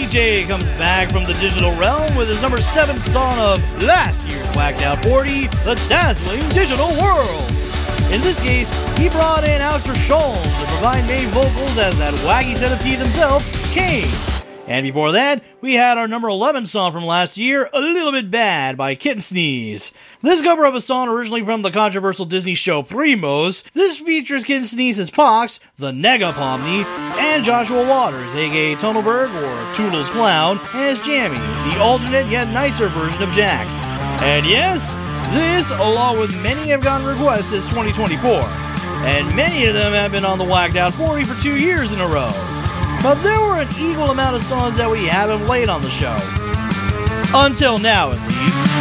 DJ comes back from the digital realm with his number 7 song of last year's Whacked Out 40, The Dazzling Digital World. In this case, he brought in Alex Rasholm to provide main vocals as that wacky set of teeth himself, Kane. And before that, we had our number 11 song from last year, A Little Bit Bad by Kitten Sneeze. This cover of a song originally from the controversial Disney show Primos, this features Kitten Sneeze as Pox, the Negapomni, and Joshua Waters, aka Tunnelberg or Toodle's Clown, as Jammy, the alternate yet nicer version of Jax. And yes, this, along with many have gotten requests since 2024, and many of them have been on the Whacked Out 40 for 2 years in a row. But there were an equal amount of songs that we haven't played on the show. Until now, at least.